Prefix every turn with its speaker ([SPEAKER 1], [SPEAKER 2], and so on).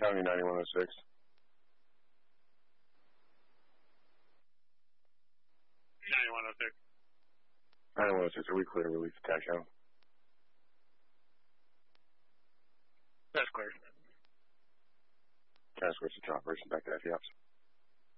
[SPEAKER 1] County 9106.
[SPEAKER 2] 9106.
[SPEAKER 1] 9106, are we clear to release attack channel?
[SPEAKER 2] That's clear.
[SPEAKER 1] Can I switch to operation back to FE ops?